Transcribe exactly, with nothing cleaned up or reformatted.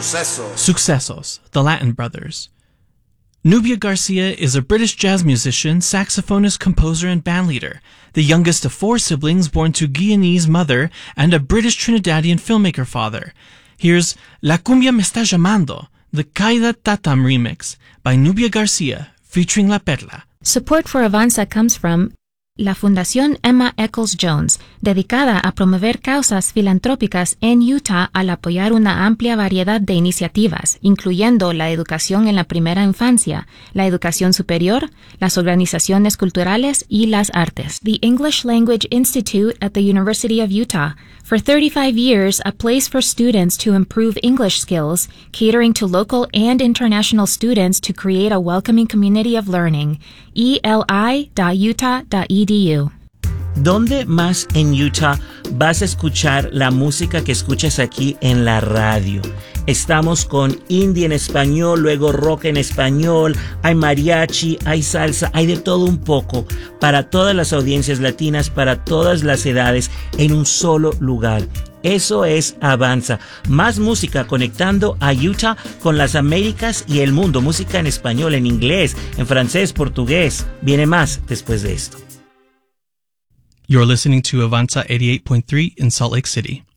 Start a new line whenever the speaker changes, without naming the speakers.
Sucesos.
Sucesos, the Latin Brothers. Nubia Garcia is a British jazz musician, saxophonist, composer, and bandleader, the youngest of four siblings born to Guyanese mother and a British Trinidadian filmmaker father. Here's La Cumbia Me Está Llamando, the Kaida Tatam remix by Nubia Garcia, featuring La Perla.
Support for Avanza comes from la Fundación Emma Eccles Jones, dedicada a promover causas filantrópicas en Utah al apoyar una amplia variedad de iniciativas, incluyendo la educación en la primera infancia, la educación superior, las organizaciones culturales y las artes. The English Language Institute at the University of Utah. For thirty-five years, a place for students to improve English skills, catering to local and international students to create a welcoming community of learning. E L I dot utah dot e d u.
¿Dónde más en Utah vas a escuchar la música que escuchas aquí en la radio? Estamos con indie en español, luego rock en español, hay mariachi, hay salsa, hay de todo un poco para todas las audiencias latinas, para todas las edades, en un solo lugar. Eso es Avanza. Más música conectando a Utah con las Américas y el mundo. Música en español, en inglés, en francés, portugués. Viene más después de esto.
You're listening to Avanza eighty-eight point three in Salt Lake City.